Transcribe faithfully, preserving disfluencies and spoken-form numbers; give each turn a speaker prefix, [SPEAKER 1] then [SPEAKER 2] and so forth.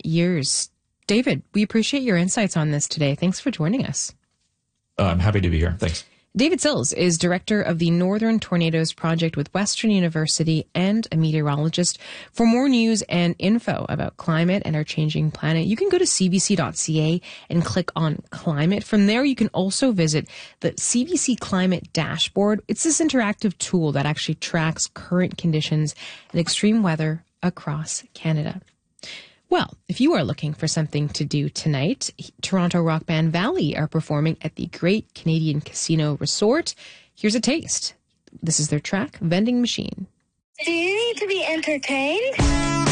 [SPEAKER 1] years. David, we appreciate your insights on this today. Thanks for joining us.
[SPEAKER 2] Uh, I'm happy to be here. Thanks.
[SPEAKER 1] David Sills is director of the Northern Tornadoes Project with Western University and a meteorologist. For more news and info about climate and our changing planet, you can go to c b c dot c a and click on climate. From there, you can also visit the C B C Climate Dashboard. It's this interactive tool that actually tracks current conditions and extreme weather across Canada. Well, if you are looking for something to do tonight, Toronto rock band Valley are performing at the Great Canadian Casino Resort. Here's a taste. This is their track, Vending Machine.
[SPEAKER 3] Do you need to be entertained?